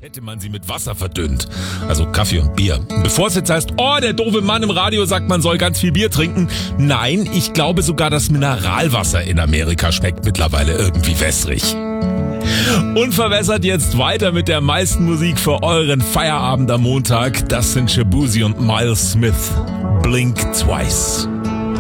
hätte man sie mit Wasser verdünnt. Also Kaffee und Bier. Bevor es jetzt heißt, oh, der doofe Mann im Radio sagt, man soll ganz viel Bier trinken. Nein, ich glaube sogar, das Mineralwasser in Amerika schmeckt mittlerweile irgendwie wässrig. Unverwässert jetzt weiter mit der meisten Musik für euren Feierabend am Montag. Das sind Shaboozey und Miles Smith. Blink Twice.